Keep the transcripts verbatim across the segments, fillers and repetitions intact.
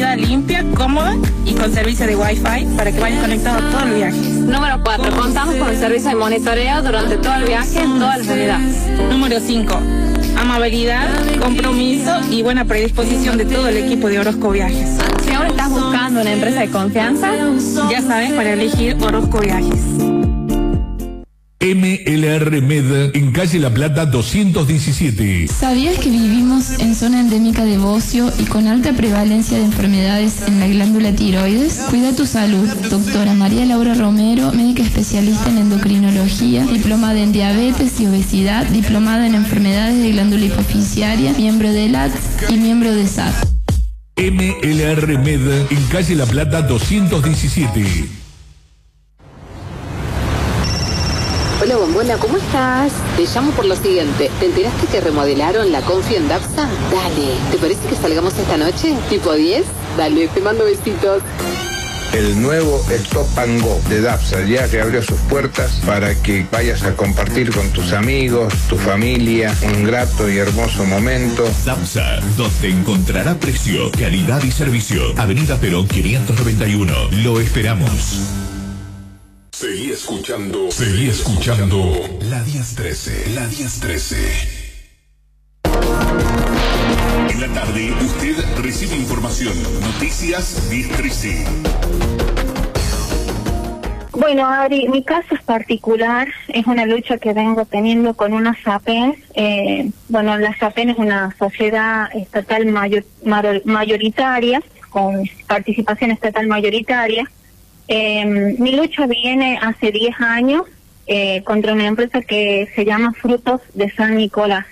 avenida limpia, cómoda y con servicio de Wi-Fi para que vayas conectado a todo el viaje. Número cuatro. Contamos con el servicio de monitoreo durante todo el viaje en todas las unidades. Número cinco. Amabilidad, compromiso y buena predisposición de todo el equipo de Orozco Viajes. Si ahora estás buscando una empresa de confianza, ya sabes para elegir Orozco Viajes. M L R Med en calle La Plata doscientos diecisiete. ¿Sabías que vivimos en zona endémica de bocio y con alta prevalencia de enfermedades en la glándula tiroides? Cuida tu salud. Doctora María Laura Romero, médica especialista en endocrinología, diplomada en diabetes y obesidad, diplomada en enfermedades de glándula hipoficiaria, miembro de L A T S y miembro de S A T. M L R Med en calle La Plata doscientos diecisiete. Hola Bombona, ¿cómo estás? Te llamo por lo siguiente. ¿Te enteraste que remodelaron la Confi en Dapsa? Dale, ¿te parece que salgamos esta noche? ¿Tipo diez? Dale, te mando besitos. El nuevo Stop and Go de Dapsa ya reabrió sus puertas para que vayas a compartir con tus amigos, tu familia, un grato y hermoso momento. Dapsa, donde encontrará precio, calidad y servicio. Avenida Perón quinientos noventa y uno. Lo esperamos. Seguí escuchando. Seguí escuchando. La diez trece. La diez trece. En la tarde, usted recibe información. Noticias diez trece. Bueno, Adri, mi caso es particular. Es una lucha que vengo teniendo con una SAPEN. Eh, bueno, la SAPEN es una sociedad estatal mayor, mayoritaria, con participación estatal mayoritaria. Eh, mi lucha viene hace diez años eh, contra una empresa que se llama Frutos de San Nicolás.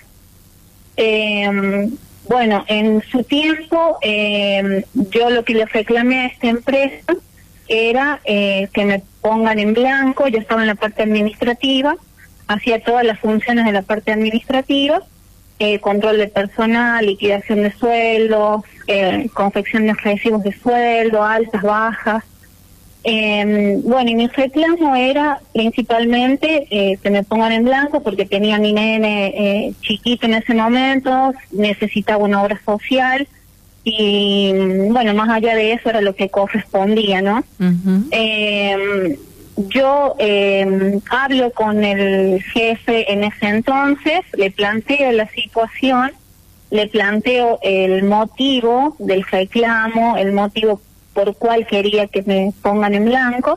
Eh, bueno, en su tiempo eh, yo lo que le reclamé a esta empresa era eh, que me pongan en blanco. Yo estaba en la parte administrativa, hacía todas las funciones de la parte administrativa, eh, control de personal, liquidación de sueldos, eh, confección de recibos de sueldo, altas, bajas. Eh, bueno, y mi reclamo era principalmente eh, que me pongan en blanco porque tenía mi nene eh, chiquito en ese momento, necesitaba una obra social y bueno, más allá de eso era lo que correspondía, ¿no? Uh-huh. eh, yo eh, hablo con el jefe en ese entonces, le planteo la situación, le planteo el motivo del reclamo, el motivo por cual quería que me pongan en blanco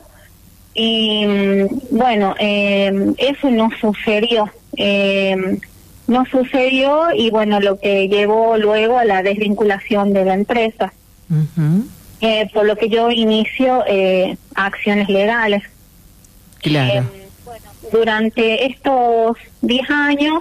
y bueno, eh, eso no sucedió, eh, no sucedió y bueno, lo que llevó luego a la desvinculación de la empresa, uh-huh. eh, por lo que yo inicio eh, acciones legales. Claro. Eh, bueno, durante estos diez años,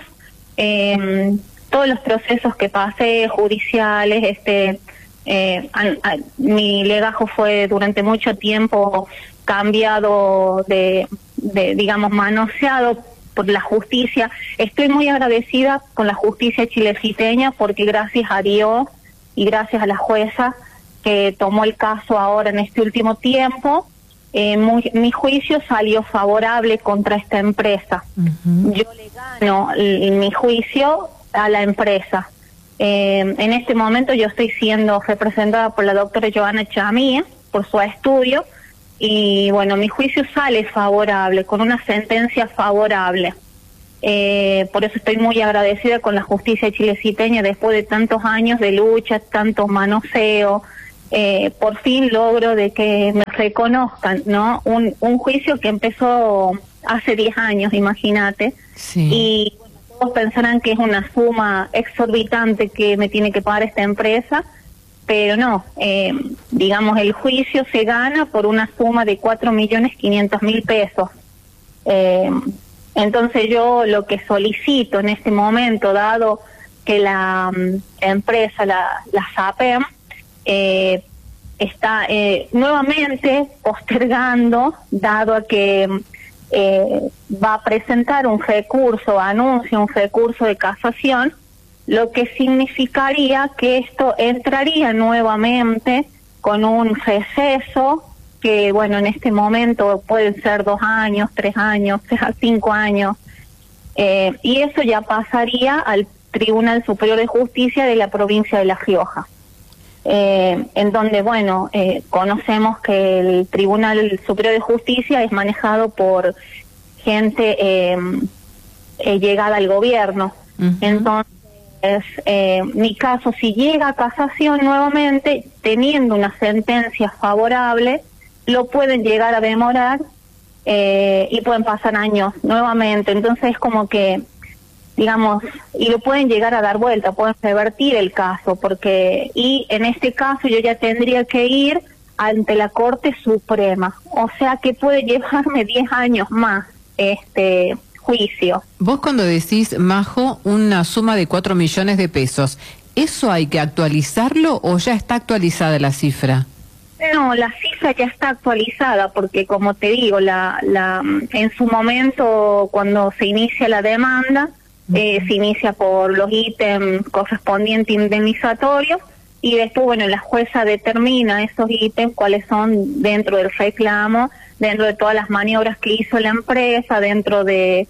eh, todos los procesos que pasé judiciales, este Eh, a, a, mi legajo fue durante mucho tiempo cambiado de, de, digamos, manoseado por la justicia. Estoy muy agradecida con la justicia chileciteña porque gracias a Dios y gracias a la jueza que tomó el caso ahora en este último tiempo, eh, muy, mi juicio salió favorable contra esta empresa. Uh-huh. Yo le gano el, mi juicio a la empresa. Eh, en este momento yo estoy siendo representada por la doctora Joana Chamía por su estudio y bueno, mi juicio sale favorable, con una sentencia favorable. Eh, por eso estoy muy agradecida con la justicia chileciteña después de tantos años de lucha, tanto manoseo. Eh, por fin logro de que me reconozcan, ¿no? Un, un juicio que empezó hace diez años, imagínate. Sí. Y todos pensarán que es una suma exorbitante que me tiene que pagar esta empresa, pero no, eh, digamos, el juicio se gana por una suma de cuatro millones quinientos mil pesos. Eh, entonces yo lo que solicito en este momento, dado que la um, empresa, la, la SAPEM, eh, está eh, nuevamente postergando, dado a que eh, va a presentar un recurso, anuncia un recurso de casación, lo que significaría que esto entraría nuevamente con un receso que, bueno, en este momento pueden ser dos años, tres años, cinco años, eh, y eso ya pasaría al Tribunal Superior de Justicia de la provincia de La Rioja. eh, en donde, bueno, eh, conocemos que el Tribunal Superior de Justicia es manejado por gente eh, eh, llegada al gobierno. Uh-huh. Entonces, eh, mi caso, si llega a casación nuevamente, teniendo una sentencia favorable, lo pueden llegar a demorar eh, y pueden pasar años nuevamente. Entonces es como que, digamos, y lo pueden llegar a dar vuelta, pueden revertir el caso, porque, y en este caso yo ya tendría que ir ante la Corte Suprema, o sea que puede llevarme diez años más este juicio. Vos cuando decís, Majo, una suma de cuatro millones de pesos, ¿eso hay que actualizarlo o ya está actualizada la cifra? No, la cifra ya está actualizada porque, como te digo, la, la en su momento, cuando se inicia la demanda, eh, se inicia por los ítems correspondientes indemnizatorios y después, bueno, la jueza determina esos ítems, cuáles son dentro del reclamo, dentro de todas las maniobras que hizo la empresa, dentro de,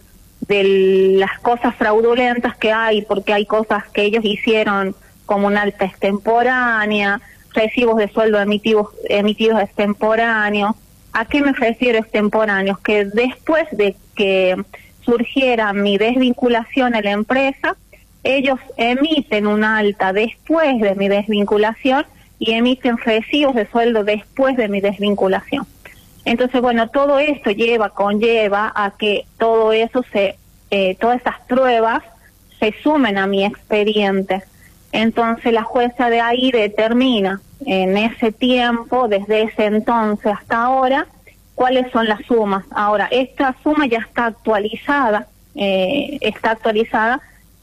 de las cosas fraudulentas que hay, porque hay cosas que ellos hicieron como una alta extemporánea, recibos de sueldo emitidos, emitidos extemporáneos. ¿A qué me refiero extemporáneos? Que después de que surgiera mi desvinculación a la empresa, ellos emiten una alta después de mi desvinculación y emiten recibos de sueldo después de mi desvinculación. Entonces, bueno, todo esto lleva, conlleva a que todo eso se, eh, todas estas pruebas se sumen a mi expediente. Entonces la jueza de ahí determina en ese tiempo, desde ese entonces hasta ahora, cuáles son las sumas. Ahora, esta suma ya está actualizada, eh, está actualizada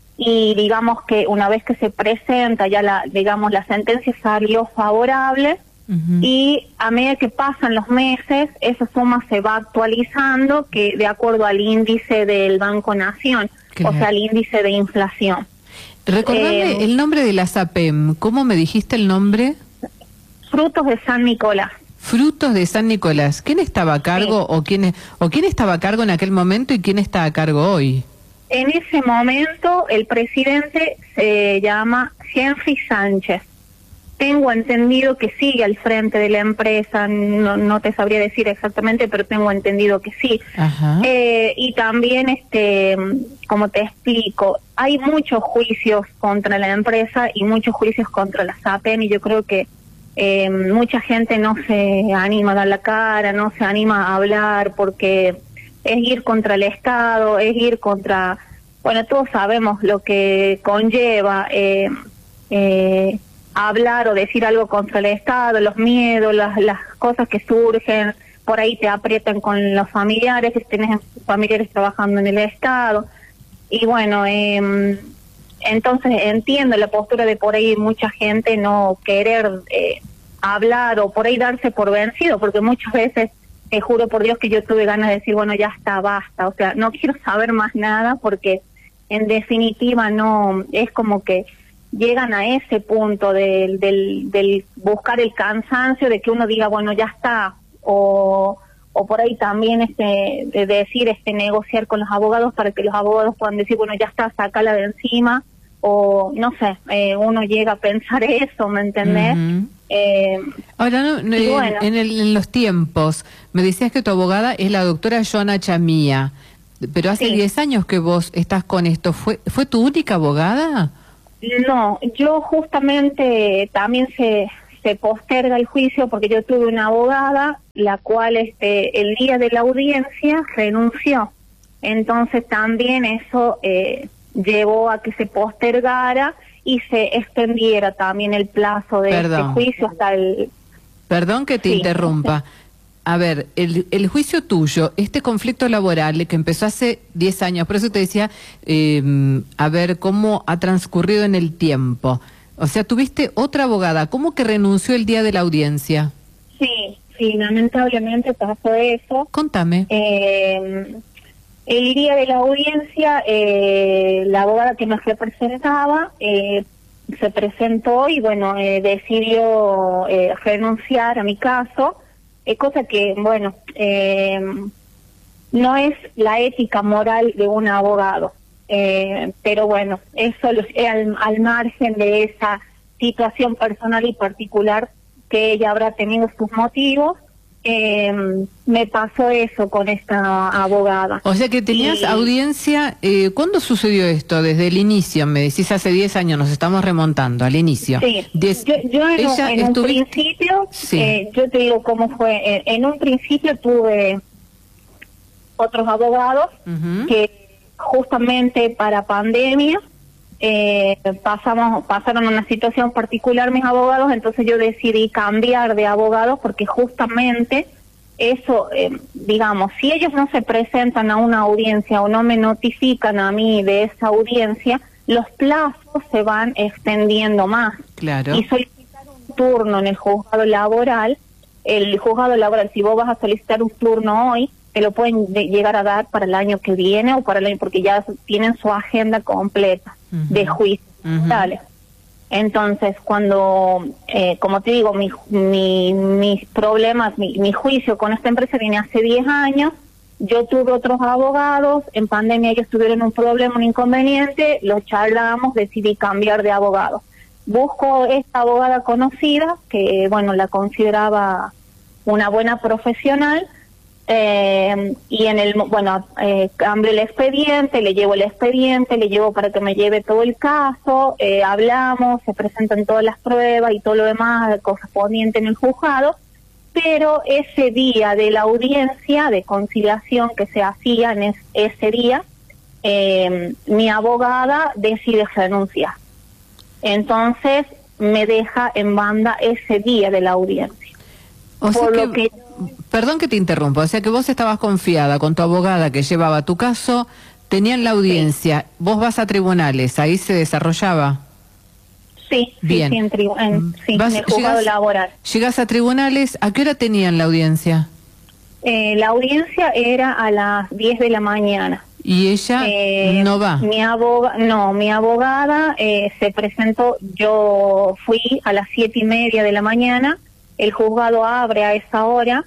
y digamos que una vez que se presenta ya la, digamos, la sentencia salió favorable. Uh-huh. Y a medida que pasan los meses, esa suma se va actualizando que de acuerdo al índice del Banco Nación, claro. O sea, al índice de inflación. Recordame eh, el nombre de la SAPEM, ¿cómo me dijiste el nombre? Frutos de San Nicolás. Frutos de San Nicolás. ¿Quién estaba a cargo sí. o quién o quién estaba a cargo en aquel momento y quién está a cargo hoy? En ese momento el presidente se llama Henry Sánchez. Tengo entendido que sigue al frente de la empresa, no, no te sabría decir exactamente, pero tengo entendido que sí. Ajá. Eh, y también, este, como te explico, hay muchos juicios contra la empresa y muchos juicios contra la SAPEM, y yo creo que eh, mucha gente no se anima a dar la cara, no se anima a hablar, porque es ir contra el Estado, es ir contra, bueno, todos sabemos lo que conlleva eh, eh, hablar o decir algo contra el Estado, los miedos, las, las cosas que surgen, por ahí te aprietan con los familiares, que tienes familiares trabajando en el Estado, y bueno, eh, entonces entiendo la postura de por ahí mucha gente no querer eh, hablar o por ahí darse por vencido, porque muchas veces, te juro por Dios que yo tuve ganas de decir, bueno, ya está, basta, o sea, no quiero saber más nada, porque en definitiva no, es como que llegan a ese punto del, del, del buscar el cansancio, de que uno diga, bueno, ya está, o, o por ahí también este de decir, este negociar con los abogados para que los abogados puedan decir, bueno, ya está, sácala de encima, o no sé, eh, uno llega a pensar eso, ¿me entendés? Uh-huh. eh, Ahora, no, no, bueno. en, el, en los tiempos, me decías que tu abogada es la doctora Joana Chamía, pero hace diez sí. años que vos estás con esto, ¿fue, fue tu única abogada? No, yo justamente también se se posterga el juicio porque yo tuve una abogada la cual este el día de la audiencia renunció, entonces también eso eh, llevó a que se postergara y se extendiera también el plazo de Perdón. este juicio hasta el... Perdón que te sí. interrumpa. A ver, el, el juicio tuyo, este conflicto laboral que empezó hace diez años, por eso te decía, eh, a ver cómo ha transcurrido en el tiempo. O sea, tuviste otra abogada, ¿cómo que renunció el día de la audiencia? Sí, sí, lamentablemente pasó eso. Contame. Eh, el día de la audiencia, eh, la abogada que nos representaba eh, se presentó y bueno, eh, decidió eh, renunciar a mi caso. Eh, cosa que, bueno, eh, no es la ética moral de un abogado, eh, pero bueno, eso es al, al margen de esa situación personal y particular que ella habrá tenido sus motivos. Eh, me pasó eso con esta abogada. O sea que tenías y... audiencia, eh, ¿cuándo sucedió esto? Desde el inicio, me decís hace diez años, nos estamos remontando al inicio. Sí, Diez... yo, yo en, un, en un estuviste... principio, sí. eh, yo te digo cómo fue, eh, en un principio tuve otros abogados uh-huh. que justamente para pandemia eh, pasamos pasaron una situación particular mis abogados, entonces yo decidí cambiar de abogados porque justamente eso, eh, digamos, si ellos no se presentan a una audiencia o no me notifican a mí de esa audiencia, los plazos se van extendiendo más. Claro. Y solicitar un turno en el juzgado laboral, el juzgado laboral, si vos vas a solicitar un turno hoy, te lo pueden de, llegar a dar para el año que viene o para el año, porque ya tienen su agenda completa uh-huh. de juicio. Uh-huh. Dale. Entonces, cuando, eh, como te digo, mi, mi, mis problemas, mi, mi juicio con esta empresa viene hace diez años, yo tuve otros abogados, en pandemia ellos tuvieron un problema, un inconveniente, lo charlamos, decidí cambiar de abogado. Busco esta abogada conocida, que bueno, la consideraba una buena profesional, Eh, y en el, bueno, eh, cambio el expediente, le llevo el expediente, le llevo para que me lleve todo el caso, eh, hablamos, se presentan todas las pruebas y todo lo demás correspondiente en el juzgado, pero ese día de la audiencia de conciliación que se hacía en es, ese día, eh, mi abogada decide renunciar. Entonces me deja en banda ese día de la audiencia. O sea que, que... Perdón que te interrumpa, o sea que vos estabas confiada con tu abogada que llevaba tu caso, tenían la audiencia, sí. Vos vas a tribunales, ¿ahí se desarrollaba? Sí, bien. sí, sí, en, tribu en, sí, vas, en el juzgado llegás, laboral. Llegás a tribunales, ¿a qué hora tenían la audiencia? Eh, la audiencia era a las diez de la mañana. ¿Y ella eh, no va? Mi aboga no, mi abogada eh, se presentó, yo fui a las siete y media de la mañana. El juzgado abre a esa hora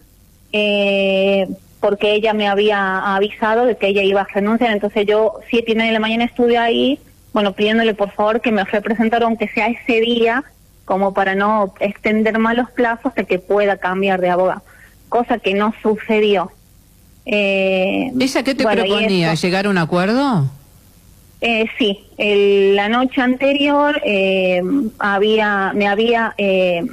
eh, porque ella me había avisado de que ella iba a renunciar, entonces yo siete y media de la mañana estuve ahí, bueno, pidiéndole por favor que me representara aunque sea ese día, como para no extender más los plazos de que pueda cambiar de abogado, cosa que no sucedió. Eh, ¿Ella qué te bueno, proponía? Esto, ¿llegar a un acuerdo? Eh, sí, el, la noche anterior eh, había me había... Eh,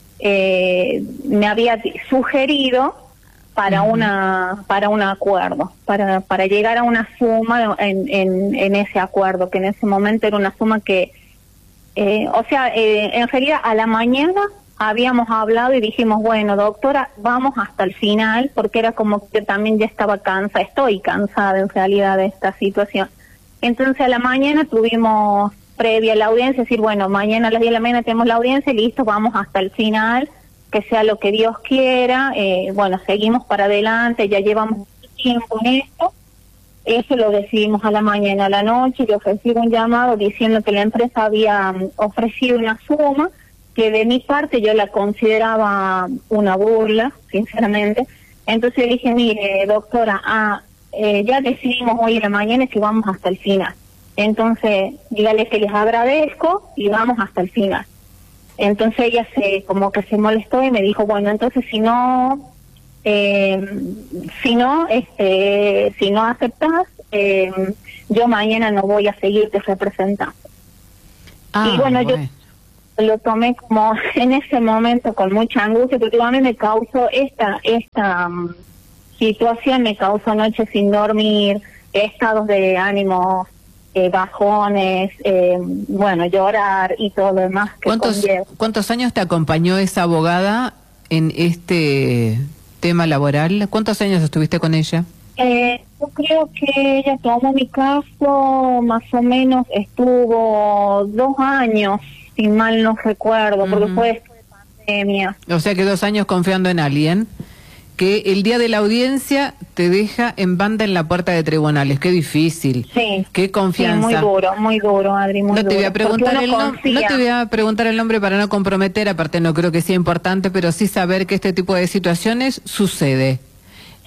Eh, me había sugerido para uh-huh. una para un acuerdo, para para llegar a una suma en, en, en ese acuerdo, que en ese momento era una suma que, eh, o sea, eh, en realidad a la mañana habíamos hablado y dijimos, bueno, doctora, vamos hasta el final, porque era como que también ya estaba cansada, estoy cansada en realidad de esta situación. Entonces a la mañana tuvimos previa a la audiencia, decir, bueno, mañana a las diez de la mañana tenemos la audiencia y listo, vamos hasta el final, que sea lo que Dios quiera, eh, bueno, seguimos para adelante, ya llevamos tiempo en esto, eso lo decidimos a la mañana. A la noche yo ofrecí un llamado diciendo que la empresa había um, ofrecido una suma, que de mi parte yo la consideraba una burla, sinceramente, entonces le dije, mire, doctora, ah, eh, ya decidimos hoy en la mañana que vamos hasta el final. Entonces, dígale que les agradezco y vamos hasta el final. Entonces ella se como que se molestó y me dijo, bueno, entonces si no, eh, si no, este, si no aceptas, eh, yo mañana no voy a seguirte representando. Ah, y bueno, bueno, yo lo tomé como en ese momento con mucha angustia, porque a mí me causó esta, esta um, situación, me causó noches sin dormir, estados de ánimo Eh, bajones, eh, bueno, llorar y todo lo demás que ¿Cuántos, conlleva. ¿Cuántos años te acompañó esa abogada en este tema laboral? ¿Cuántos años estuviste con ella? Eh, yo creo que ella tomó mi caso, más o menos estuvo dos años, si mal no recuerdo, uh-huh. porque fue después de pandemia. O sea que dos años confiando en alguien que el día de la audiencia te deja en banda en la puerta de tribunales. Qué difícil. Sí. Qué confianza. Sí, muy duro, muy duro, Adri, muy no te duro. Voy a preguntar el no, no te voy a preguntar el nombre para no comprometer, aparte no creo que sea importante, pero sí saber que este tipo de situaciones sucede.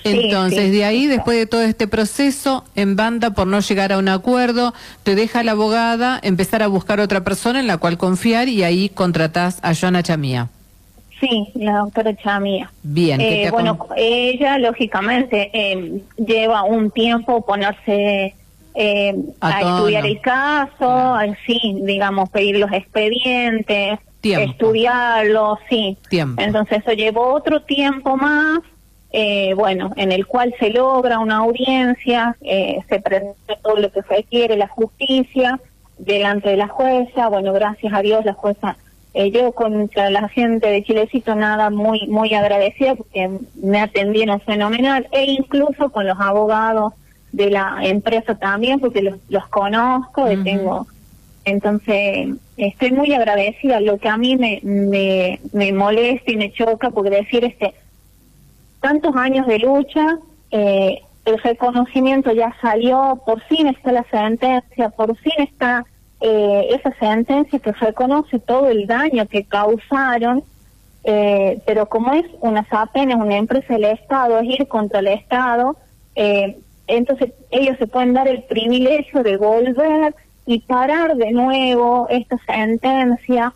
Entonces, sí, sí, de ahí, sí. después de todo este proceso, en banda, por no llegar a un acuerdo, te deja la abogada empezar a buscar otra persona en la cual confiar y ahí contratás a Joana Chamía. Sí, la doctora Chamía. Bien. que Eh, te bueno, acom- ella, lógicamente, eh, lleva un tiempo ponerse eh, A a, tono. estudiar el caso, Claro. al sí, digamos, pedir los expedientes, Tiempo. estudiarlos, sí. Tiempo. Entonces eso llevó otro tiempo más, eh, bueno, en el cual se logra una audiencia, eh, se presenta todo lo que se requiere la justicia delante de la jueza. Bueno, gracias a Dios la jueza, eh, yo contra la gente de Chilecito nada, muy muy agradecida porque me atendieron fenomenal, e incluso con los abogados de la empresa también, porque los, los conozco, Ujú. tengo... Entonces, estoy muy agradecida. Lo que a mí me, me, me molesta y me choca, porque decir, este tantos años de lucha, eh, el reconocimiento ya salió, por fin está la sentencia, por fin está eh, esa sentencia que reconoce todo el daño que causaron, eh, pero como es una SAPEN, es una empresa del Estado, es ir contra el Estado, eh, entonces ellos se pueden dar el privilegio de volver y parar de nuevo esta sentencia,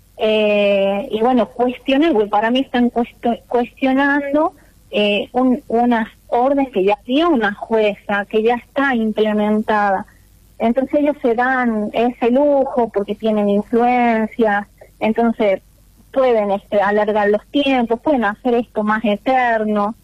eh, y bueno, cuestionar, porque para mí están cuesto- cuestionando eh, un, unas órdenes que ya dio una jueza, que ya está implementada. Entonces ellos se dan ese lujo porque tienen influencia, entonces pueden este, alargar los tiempos, pueden hacer esto más eterno,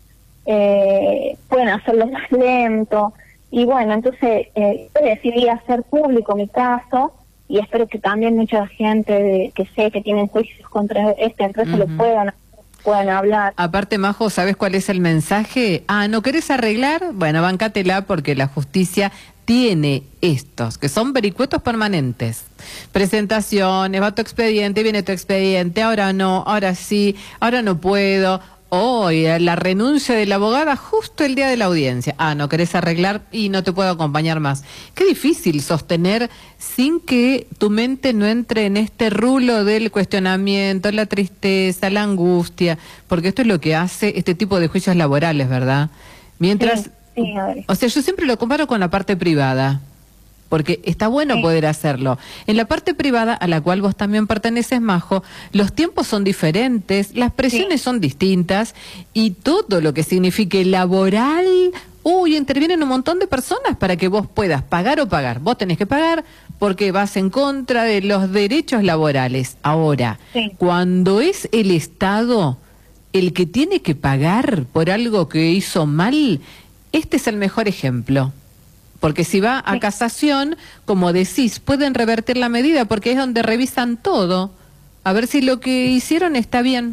eh, pueden hacerlo más lento. Y bueno, entonces eh, yo decidí hacer público mi caso, y espero que también mucha gente de, que sé que tienen juicios contra esta empresa, uh-huh, lo puedan puedan hablar. Aparte, Majo, ¿sabes cuál es el mensaje? Ah, ¿no querés arreglar? Bueno, bancátela, porque la justicia tiene estos, que son vericuetos permanentes. Presentaciones, va tu expediente, viene tu expediente, ahora no, ahora sí, ahora no puedo. Hoy, oh, la renuncia de la abogada justo el día de la audiencia. Ah, no querés arreglar y no te puedo acompañar más. Qué difícil sostener sin que tu mente no entre en este rulo del cuestionamiento, la tristeza, la angustia, porque esto es lo que hace este tipo de juicios laborales, ¿verdad? Mientras, sí, sí, a ver. O sea, yo siempre lo comparo con la parte privada, porque está bueno sí. poder hacerlo. En la parte privada, a la cual vos también perteneces, Majo, los tiempos son diferentes, las presiones sí. son distintas, y todo lo que signifique laboral, uy, intervienen un montón de personas para que vos puedas pagar o pagar. Vos tenés que pagar porque vas en contra de los derechos laborales. Ahora, sí. cuando es el Estado el que tiene que pagar por algo que hizo mal, este es el mejor ejemplo. Porque si va a casación, como decís, pueden revertir la medida, porque es donde revisan todo, a ver si lo que hicieron está bien.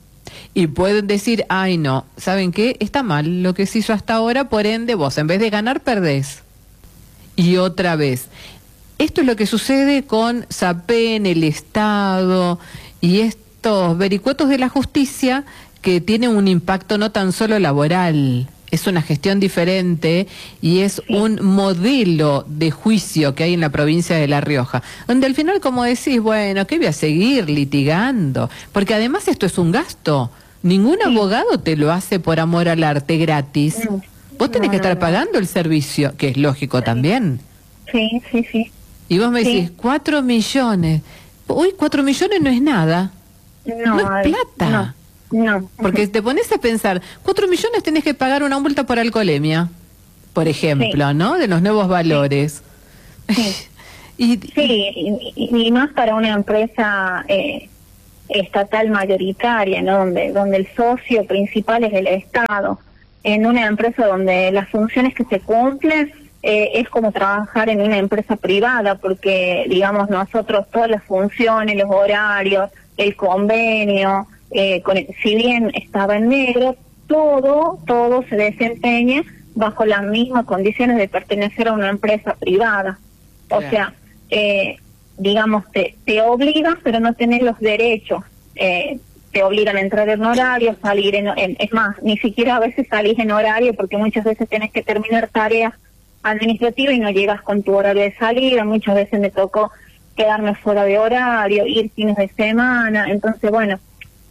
Y pueden decir, ay no, ¿saben qué? Está mal lo que se hizo hasta ahora, por ende vos, en vez de ganar, perdés. Y otra vez, esto es lo que sucede con SAPEN, el Estado, y estos vericuetos de la justicia, que tienen un impacto no tan solo laboral. Es una gestión diferente y es sí. un modelo de juicio que hay en la provincia de La Rioja, donde al final, como decís, bueno, ¿qué voy a seguir litigando? Porque además esto es un gasto. Ningún sí. abogado te lo hace por amor al arte gratis. No. Vos tenés no, que estar no, pagando no. el servicio, que es lógico sí. también. Sí, sí, sí. Y vos me decís, sí. cuatro millones. Uy, cuatro millones no es nada. No, no es plata. No. No. Porque te pones a pensar, cuatro millones tenés que pagar una multa por alcoholemia, por ejemplo, sí. ¿no? De los nuevos valores. Sí, y, sí, y, y más para una empresa eh, estatal mayoritaria, ¿no? Donde, donde el socio principal es el Estado. En una empresa donde las funciones que se cumplen eh, es como trabajar en una empresa privada, porque, digamos, nosotros todas las funciones, los horarios, el convenio... Eh, con el, si bien estaba en negro, todo, todo se desempeña bajo las mismas condiciones de pertenecer a una empresa privada. O yeah. sea, eh, digamos, te, te obligan, pero no tenés los derechos. Eh, te obligan a entrar en horario, salir en, en... Es más, ni siquiera a veces salís en horario, porque muchas veces tenés que terminar tareas administrativas y no llegas con tu horario de salida. Muchas veces me tocó quedarme fuera de horario, ir fines de semana. Entonces, bueno...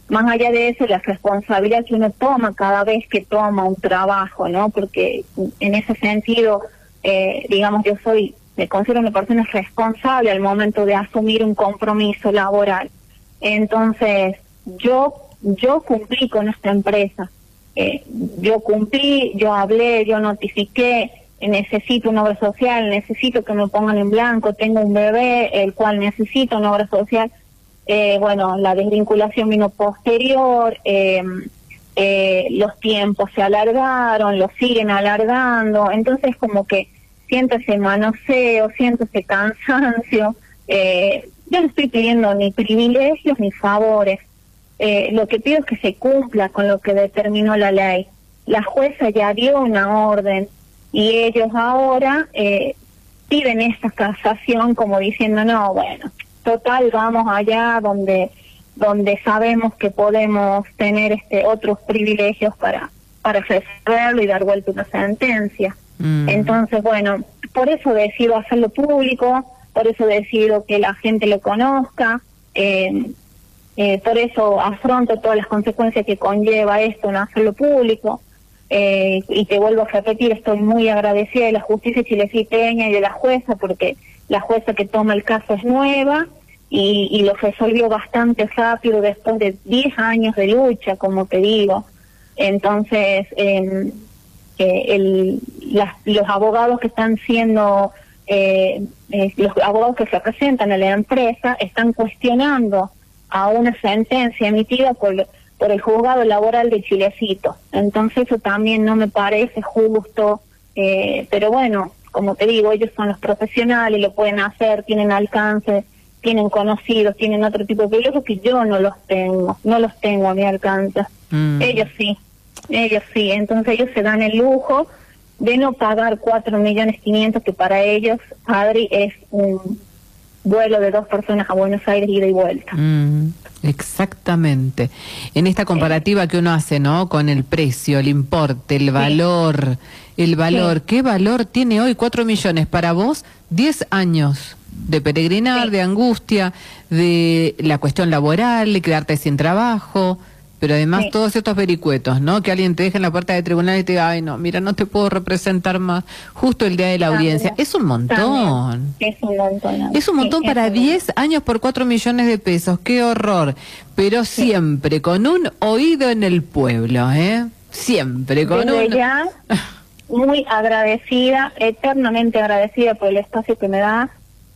más allá de eso, la responsabilidad que uno toma cada vez que toma un trabajo, ¿no? Porque en ese sentido, eh, digamos, yo soy, me considero una persona responsable al momento de asumir un compromiso laboral. Entonces, yo, yo cumplí con esta empresa. Eh, yo cumplí, yo hablé, yo notifiqué, necesito una obra social, necesito que me pongan en blanco, tengo un bebé, el cual necesita una obra social. Eh, bueno, la desvinculación vino posterior, eh, eh, los tiempos se alargaron, los siguen alargando, entonces como que siento ese manoseo, siento ese cansancio. Eh, yo no estoy pidiendo ni privilegios ni favores, eh, lo que pido es que se cumpla con lo que determinó la ley. La jueza ya dio una orden y ellos ahora eh, piden esta casación como diciendo, no, bueno, total, vamos allá donde donde sabemos que podemos tener este otros privilegios para para resolverlo y dar vuelta una sentencia. Mm. Entonces, bueno, por eso decido hacerlo público, por eso decido que la gente lo conozca, eh, eh, por eso afronto todas las consecuencias que conlleva esto en hacerlo público. Eh, y te vuelvo a repetir, estoy muy agradecida de la justicia chileciteña y de la jueza, porque la jueza que toma el caso es nueva y, y lo resolvió bastante rápido después de diez años de lucha, como te digo. Entonces, eh, eh, el, las, los abogados que están siendo, eh, eh, los abogados que se representan a la empresa están cuestionando a una sentencia emitida por por el juzgado laboral de Chilecito. Entonces eso también no me parece justo, eh, pero bueno, como te digo, ellos son los profesionales, lo pueden hacer, tienen alcance, tienen conocidos, tienen otro tipo de privilegios que yo no los tengo, no los tengo a mi alcance. Mm. Ellos sí, ellos sí, entonces ellos se dan el lujo de no pagar cuatro millones quinientos, que para ellos, Adri, es un vuelo de dos personas a Buenos Aires, ida y vuelta. Mm. Exactamente. En esta comparativa que uno hace, ¿no? Con el precio, el importe, el valor, el valor. Sí. ¿Qué valor tiene hoy cuatro millones para vos? diez años de peregrinar, sí. de angustia, de la cuestión laboral, de quedarte sin trabajo, pero además sí. todos estos vericuetos, ¿no? Que alguien te deje en la puerta de tribunal y te diga, ay, no, mira, no te puedo representar más justo el día de la También. audiencia. Es un montón. También. Es un montón. ¿No? Es un montón sí, para diez años por cuatro millones de pesos. Qué horror. Pero sí. siempre con un oído en el pueblo, ¿eh? Siempre con Desde un... ya, muy agradecida, eternamente agradecida por el espacio que me da.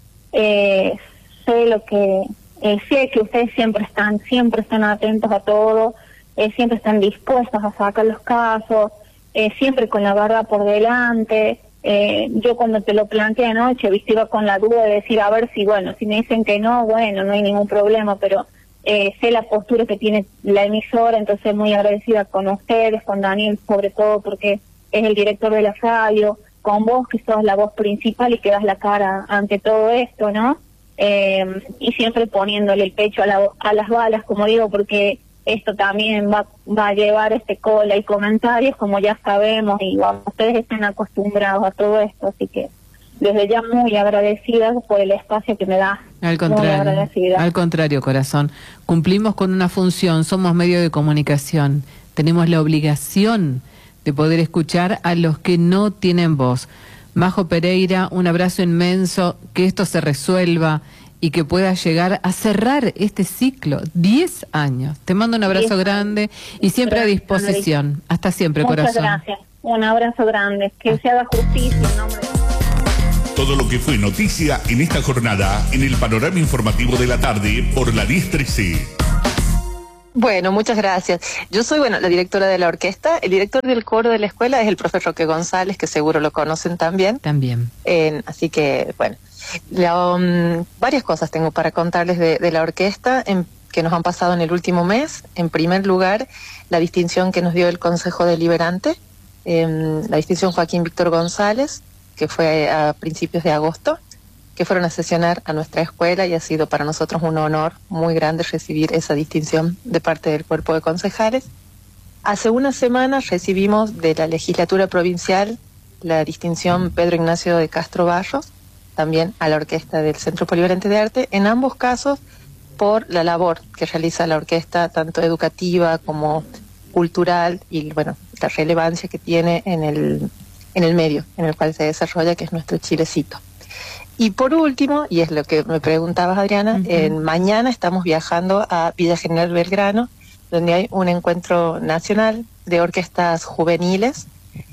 Eh, sé lo que... Eh, sé que ustedes siempre están, siempre están atentos a todo, eh, siempre están dispuestos a sacar los casos, eh, siempre con la verdad por delante. Eh, yo cuando te lo planteé anoche, viste, iba con la duda de decir, a ver si, bueno, si me dicen que no, bueno, no hay ningún problema, pero eh, sé la postura que tiene la emisora, entonces muy agradecida con ustedes, con Daniel sobre todo, porque es el director de la radio, con vos que sos la voz principal y que das la cara ante todo esto, ¿no? Eh, y siempre poniéndole el pecho a, la, a las balas, como digo, porque esto también va, va a llevar este cola y comentarios, como ya sabemos, y bueno, ustedes están acostumbrados a todo esto, así que desde ya muy agradecida por el espacio que me da. Al contrario, al contrario, corazón, cumplimos con una función, somos medio de comunicación, tenemos la obligación de poder escuchar a los que no tienen voz. Majo Pereira, un abrazo inmenso, que esto se resuelva y que pueda llegar a cerrar este ciclo, diez años. Te mando un abrazo grande y siempre a disposición. Hasta siempre, Muchas corazón. Gracias, un abrazo grande, que se haga justicia en nombre de... Todo lo que fue noticia en esta jornada en el panorama informativo de la tarde por la diez trece. Bueno, muchas gracias. Yo soy, bueno, la directora de la orquesta. El director del coro de la escuela es el profe Roque González, que seguro lo conocen también. También. Eh, así que, bueno, la, um, varias cosas tengo para contarles de, de la orquesta en, que nos han pasado en el último mes. En primer lugar, la distinción que nos dio el Consejo Deliberante, eh, la distinción Joaquín Víctor González, que fue a principios de agosto, que fueron a sesionar a nuestra escuela, y ha sido para nosotros un honor muy grande recibir esa distinción de parte del cuerpo de concejales. Hace una semana recibimos de la legislatura provincial la distinción Pedro Ignacio de Castro Barros, también a la orquesta del Centro Polivalente de Arte. En ambos casos por la labor que realiza la orquesta, tanto educativa como cultural, y bueno, la relevancia que tiene en el, en el medio en el cual se desarrolla, que es nuestro Chilecito. Y por último, y es lo que me preguntabas, Adriana, uh-huh. en, mañana estamos viajando a Villa General Belgrano, donde hay un encuentro nacional de orquestas juveniles.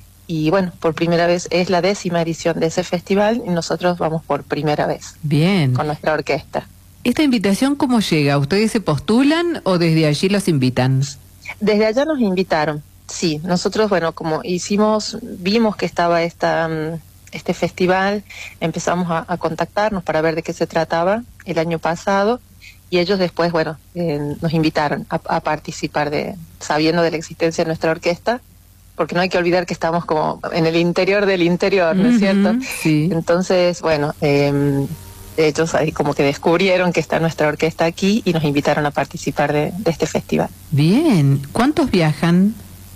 Y bueno, por primera vez es la décima edición de ese festival y nosotros vamos por primera vez. Bien. Con nuestra orquesta. ¿Esta invitación cómo llega? ¿Ustedes se postulan o desde allí los invitan? Desde allá nos invitaron, sí. Nosotros, bueno, como hicimos, vimos que estaba esta, este festival, empezamos a, a contactarnos para ver de qué se trataba el año pasado. Y ellos después, bueno, eh, nos invitaron a, a participar, de sabiendo de la existencia de nuestra orquesta, porque no hay que olvidar que estamos como en el interior del interior, ¿no es uh-huh, cierto? Sí. Entonces, bueno, eh, ellos ahí como que descubrieron que está nuestra orquesta aquí y nos invitaron a participar de, de este festival. Bien, ¿cuántos viajan?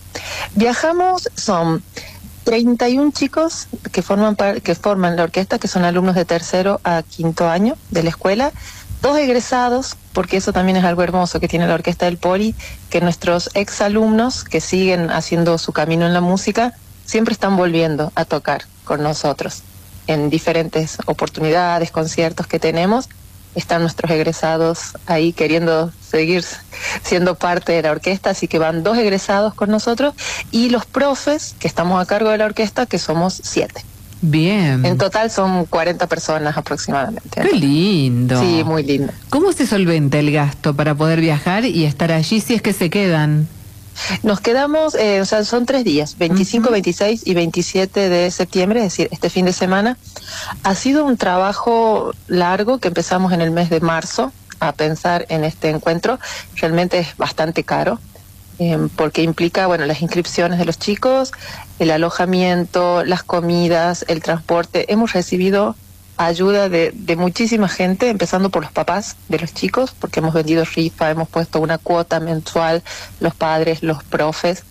Viajamos, son treinta y un chicos que forman, par, que forman la orquesta, que son alumnos de tercero a quinto año de la escuela, dos egresados, porque eso también es algo hermoso que tiene la Orquesta del Poli, que nuestros exalumnos que siguen haciendo su camino en la música, siempre están volviendo a tocar con nosotros. En diferentes oportunidades, conciertos que tenemos, están nuestros egresados ahí queriendo seguir siendo parte de la orquesta, así que van dos egresados con nosotros, y los profes que estamos a cargo de la orquesta, que somos siete. Bien. En total son cuarenta personas aproximadamente. Qué lindo. Sí, muy lindo. ¿Cómo se solventa el gasto para poder viajar y estar allí si es que se quedan? Nos quedamos, eh, o sea, son tres días, veinticinco, uh-huh. veintiséis y veintisiete de septiembre, es decir, este fin de semana. Ha sido un trabajo largo que empezamos en el mes de marzo a pensar en este encuentro. Realmente es bastante caro. Eh, porque implica, bueno, las inscripciones de los chicos, el alojamiento, las comidas, el transporte. Hemos recibido ayuda de, de muchísima gente, empezando por los papás de los chicos, porque hemos vendido rifa, hemos puesto una cuota mensual, los padres, los profes,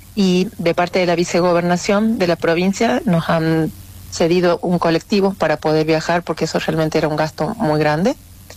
y de parte de la vicegobernación de la provincia nos han cedido un colectivo para poder viajar, porque eso realmente era un gasto muy grande.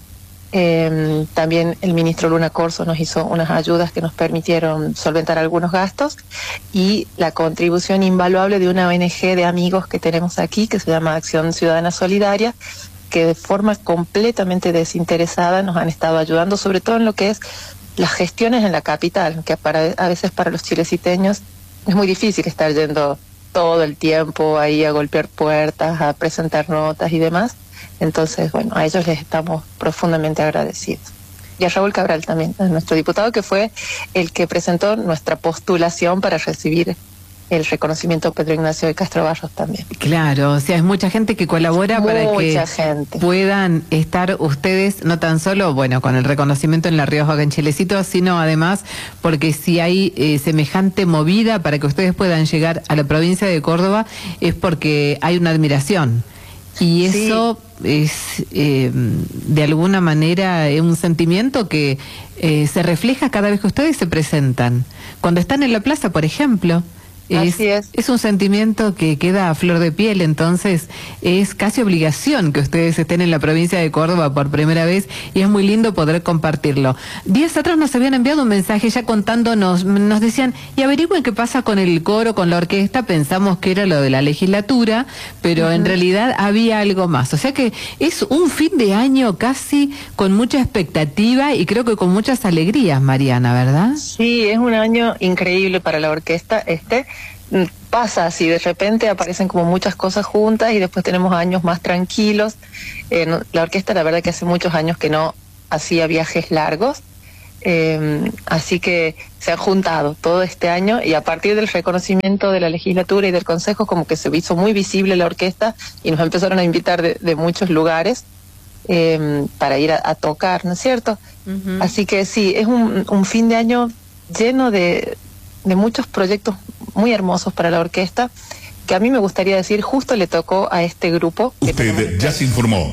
Eh, también el ministro Luna Corso nos hizo unas ayudas que nos permitieron solventar algunos gastos, y la contribución invaluable de una O N G de amigos que tenemos aquí, que se llama Acción Ciudadana Solidaria, que de forma completamente desinteresada nos han estado ayudando, sobre todo en lo que es las gestiones en la capital, que para, a veces para los chileciteños es muy difícil estar yendo todo el tiempo ahí a golpear puertas, a presentar notas y demás. Entonces, bueno, a ellos les estamos profundamente agradecidos. Y a Raúl Cabral también, a nuestro diputado, que fue el que presentó nuestra postulación para recibir el reconocimiento Pedro Ignacio de Castro Barros también. Claro, o sea, es mucha gente que colabora mucha para que gente. puedan estar ustedes, no tan solo, bueno, con el reconocimiento en La Rioja o en Chilecito, sino además porque si hay eh, semejante movida para que ustedes puedan llegar a la provincia de Córdoba, es porque hay una admiración. Y eso sí. es, eh, de alguna manera, es un sentimiento que eh, se refleja cada vez que ustedes se presentan. Cuando están en la plaza, por ejemplo, es, Así es. es un sentimiento que queda a flor de piel, entonces es casi obligación que ustedes estén en la provincia de Córdoba por primera vez, y es muy lindo poder compartirlo. Días atrás nos habían enviado un mensaje ya contándonos, nos decían, y averigüen qué pasa con el coro, con la orquesta. Pensamos que era lo de la legislatura, pero uh-huh. en realidad había algo más. O sea que es un fin de año casi con mucha expectativa y creo que con muchas alegrías, Mariana, ¿verdad? Sí, es un año increíble para la orquesta este. Pasa así, de repente aparecen como muchas cosas juntas y después tenemos años más tranquilos. Eh, no, la orquesta la verdad que hace muchos años que no hacía viajes largos, eh, así que se han juntado todo este año, y a partir del reconocimiento de la legislatura y del consejo como que se hizo muy visible la orquesta y nos empezaron a invitar de, de muchos lugares eh, para ir a, a tocar, ¿no es cierto? Uh-huh. Así que sí, es un, un fin de año lleno de, de muchos proyectos muy hermosos para la orquesta, que a mí me gustaría decir, justo le tocó a este grupo. Usted ya se informó.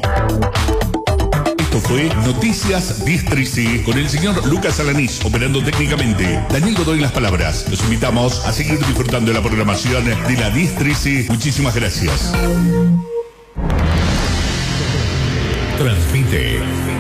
Esto fue Noticias Districi con el señor Lucas Alanís, operando técnicamente. Daniel Godoy en las palabras. Los invitamos a seguir disfrutando de la programación de la Districi. Muchísimas gracias. Transmite